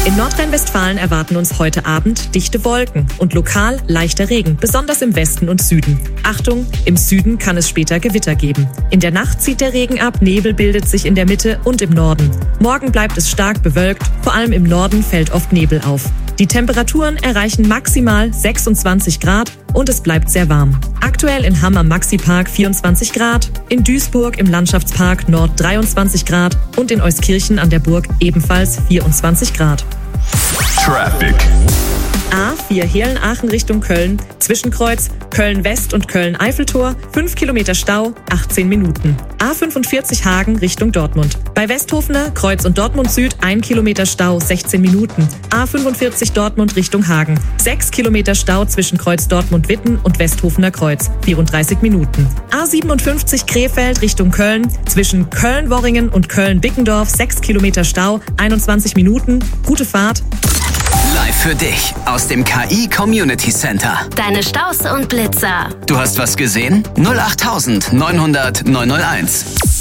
In Nordrhein-Westfalen erwarten uns heute Abend dichte Wolken und lokal leichter Regen, besonders im Westen und Süden. Achtung, im Süden kann es später Gewitter geben. In der Nacht zieht der Regen ab, Nebel bildet sich in der Mitte und im Norden. Morgen bleibt es stark bewölkt, vor allem im Norden fällt oft Nebel auf. Die Temperaturen erreichen maximal 26 Grad und es bleibt sehr warm. Aktuell in Hamm am Maxi-Park 24 Grad, in Duisburg im Landschaftspark Nord 23 Grad und in Euskirchen an der Burg ebenfalls 24 Grad. Traffic. A4 Heerlen-Aachen Richtung Köln, Zwischenkreuz Köln-West und Köln-Eiffeltor, 5 Kilometer Stau, 18 Minuten. A45 Hagen Richtung Dortmund. Bei Westhofener, Kreuz und Dortmund Süd, 1 Kilometer Stau, 16 Minuten. A45 Dortmund Richtung Hagen. 6 Kilometer Stau zwischen Kreuz Dortmund-Witten und Westhofener Kreuz, 34 Minuten. A57 Krefeld Richtung Köln. Zwischen Köln-Worringen und Köln-Bickendorf, 6 Kilometer Stau, 21 Minuten. Gute Fahrt. Live für dich aus dem KI Community Center. Deine Staus und Blitzer. Du hast was gesehen? 08900 901.